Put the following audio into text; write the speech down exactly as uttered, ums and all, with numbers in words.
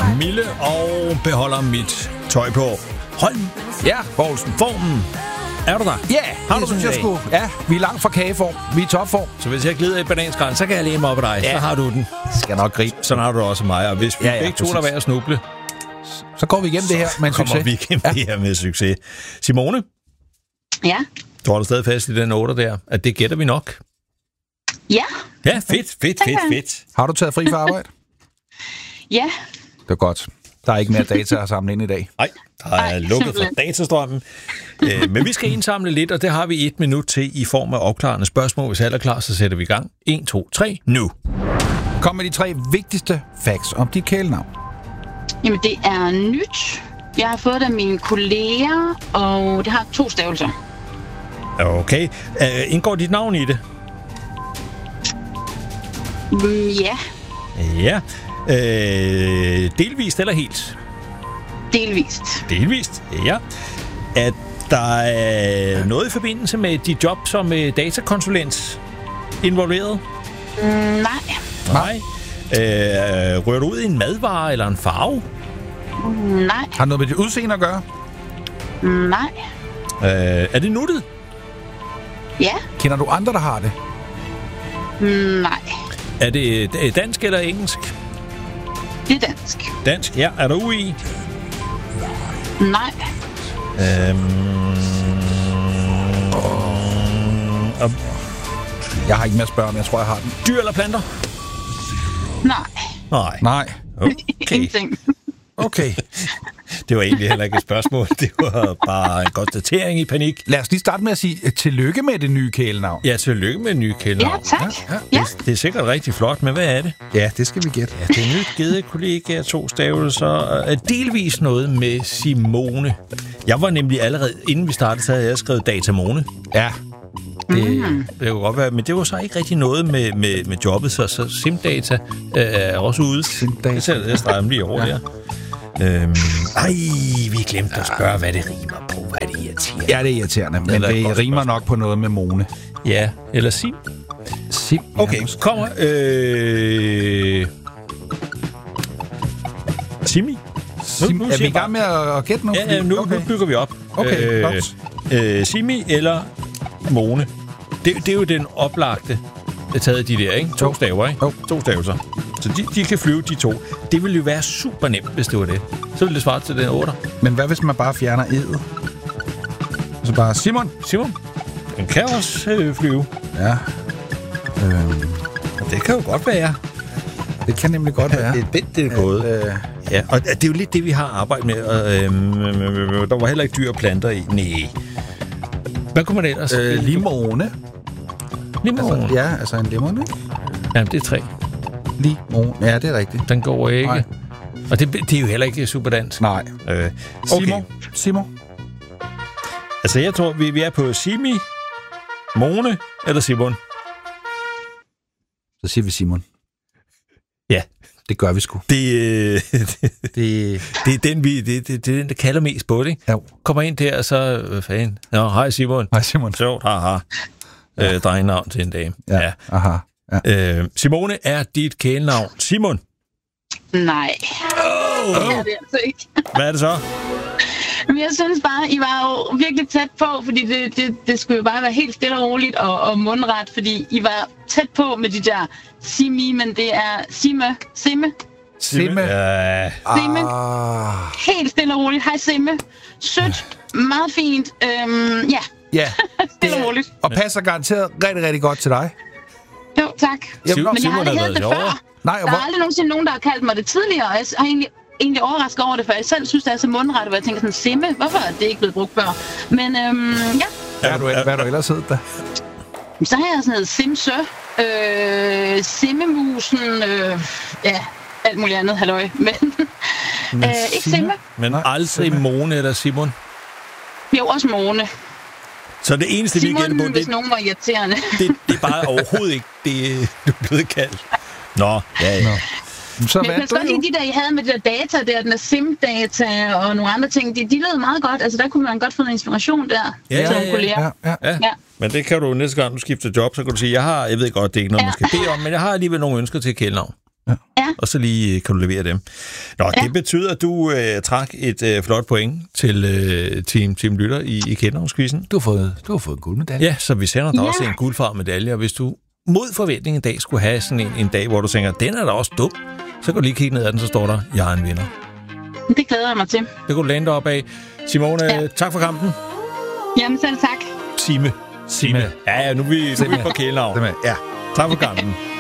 Mille og beholder mit tøj på. Holm. Ja, Poulsen. Formen. Er du der? Ja, har det du synes jeg sgu. Ja, vi er langt fra kageform. Vi er topform. Så hvis jeg glider i bananskrald, så kan jeg læne mig op af dig. Ja. Så har du den. Skal nok gribe. Sådan har du også mig. Og hvis vi ja, ja, begge to der er ved at snuble, så går vi igennem det her med en succes. Så kommer vi igennem ja. det her med succes. Simone? Ja? Du holder stadig fast i den otter der, at det gætter vi nok. Ja. Ja, fedt, fedt, fedt, fedt, fedt. Har du taget fri for arbejde? Ja. Det er godt. Der er ikke mere data at samle ind i dag. Nej, der er Ej, lukket simpelthen for datastrømmen. øh, men vi skal indsamle lidt, og det har vi et minut til i form af opklarende spørgsmål. Hvis alle er klar, så sætter vi i gang. en, to, tre, nu. Kom med de tre vigtigste facts om dit kælenavn. Jamen, det er nyt. Jeg har fået det af mine kolleger, og det har to stavelser. Okay. Uh, indgår dit navn i det? Mm, ja. Ja. Uh, delvist eller helt? Delvist. Delvist, ja. Er der uh, noget i forbindelse med dit job som uh, datakonsulent involveret? Mm, nej. Nej. Uh, rører du ud i en madvare eller en farve? Mm, nej. Har noget med dit udseende at gøre? Mm, nej. Uh, er det nuttet? Ja. Kender du andre, der har det? Mm, nej. Er det dansk eller engelsk? Det er dansk. Dansk, ja. Er der U I? Nej. Øhm... Oh. Jeg har ikke mere at spørge om, jeg tror, jeg har den. Dyr eller planter? Nej. Nej. Nej. Okay. Ingenting. Okay. Det var egentlig heller ikke et spørgsmål. Det var bare en konstatering i panik. Lad os lige starte med at sige tillykke med det nye kælenavn. Ja, tillykke med det nye kælenavn. Ja, tak. Ja, ja. Ja. Det, det er sikkert rigtig flot, men hvad er det? Ja, det skal vi gætte. Ja, det er nyt givet kollegaer, to stavelser. Delvis noget med Simone. Jeg var nemlig allerede, inden vi startede, så havde jeg skrevet Datamone. Ja. Det, mm. det kunne godt være, men det var så ikke rigtig noget med, med, med jobbet, så, så SimData øh, er også ude. SimData. Det sætter jeg streger lige over ja. der. Øhm, ej, vi glemte at spørge, hvad det rimer på. Hvad er det irriterende? Ja, det er irriterende, men det, det rimer nok på noget med Mone. Ja, eller Sim. Sim. Okay, kommer. Øh... Simi. Sim. Nu, nu er vi i gang med at gætte nu? Ja, ja nu, okay. nu bygger vi op. Okay, øh, øh, Simi eller Mone. Det, det er jo den oplagte taget de der, ikke? To staver, ikke? Oh. To stavelser. Så de, de kan flyve, de to. Det ville jo være super nemt, hvis det var det. Så ville det svare til den otter. Men hvad hvis man bare fjerner edet? Så bare Simon. Simon. Den kan også øh, flyve. Ja. Øhm. Det kan jo godt være. Det kan nemlig godt være. Det er bedst, det er gået. Øh. Ja, og det er jo lidt det, vi har arbejdet med. Og, øhm, der var heller ikke dyr og planter i. Nej. Hvad kunne man ellers? Øh, limone. Limone? Altså, ja, altså en limone. Ja, det er tre. Limone. Ja, det er rigtigt. Den går ikke. Nej. Og det, det er jo heller ikke super dansk. Nej. Øh, okay. Simon. Simon. Altså, jeg tror, vi, vi er på Simi, Mone eller Simon. Så siger vi Simon. Ja. Det gør vi sgu. Det, øh, det, det, det er den, vi, det, det, det er den, der kalder mest på det, ikke? Jo. Kommer ind der, og så... Hvad fanden? Nå, hej Simon. Hej Simon. Sjovt, haha. Ja. Øh, drengenavn til en dame. Ja, ja. Aha. Ja. Øh, Simone er dit kælenavn. Simon? Nej. Oh. Det er det altså ikke. Hvad er det så? Men jeg synes bare, I var jo virkelig tæt på, fordi det, det, det skulle jo bare være helt stille og roligt og, og mundret, fordi I var tæt på med de der Simi, men det er Simme. Simme. Simme. Ja. Simme. Ah. Helt stille og roligt. Hej Simme. Sødt. Meget fint. Øhm, ja. Ja. Stille og roligt. Og passer garanteret rigtig, rigtig godt til dig. Jo, tak. Jamen, men jeg har aldrig heddet det før. Nej, der er aldrig nogensinde nogen, der har kaldt mig det tidligere, og jeg har egentlig, egentlig overrasket over det, for jeg selv synes, det er så mundret, hvor jeg tænker sådan, Simme, hvorfor er det ikke blevet brugt før? Men øhm, ja. Hvad har du, hvad du ellers heddet da? Så har jeg sådan noget Simsø, øh, Simmemusen, øh, ja, alt muligt andet, halløj, men, men øh, ikke Simme. Men aldrig Mone eller Simon? Jo, også Mone. Så det eneste, Simon, vi gælder på, det, hvis nogen var irriterende. det, det er bare overhovedet ikke det, du er blevet kaldt. Nå, ja, ja. Nå. Så men jeg kan godt lide de der, I havde med de der data der, den der SIM-data og nogle andre ting, de, de lød meget godt. Altså, der kunne man godt få noget inspiration der. Ja, ja, ja, ja, ja, ja. ja. Men det kan du næste gang, du skifter job, så kan du sige, jeg har, jeg ved godt, det er ikke noget, ja. man skal bede om, men jeg har alligevel nogle ønsker til kælenavn. Ja. Og så lige øh, kan du levere dem. Nå, ja. Det betyder, at du øh, trak et øh, flot point til øh, Team, team Lytter i, i Kenderhusquizzen. Du har fået, du har fået en guldmedalje. Ja, så vi sender dig Ja. også en guldfarvet medalje, og hvis du mod forventning en dag skulle have sådan en, en dag, hvor du tænker, den er da også dum, så kan du lige kigge ned ad den, så står der, jeg er en vinder. Det glæder jeg mig til. Det kan du læne dig op af. Simone, ja. tak for kampen. Jamen selv tak. Sime. Sime. Ja, ja, nu er vi, nu er vi på kælenavn. Ja. Tak for kampen.